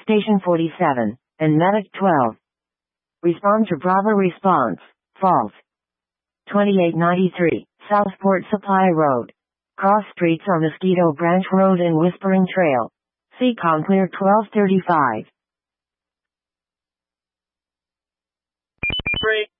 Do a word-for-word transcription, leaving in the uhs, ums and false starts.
Station forty-seven, and Medic twelve. Respond to Bravo response, false. twenty-eight ninety-three, Southport Supply Road. Cross streets on Mosquito Branch Road and Whispering Trail. Seacon clear twelve thirty-five. Three.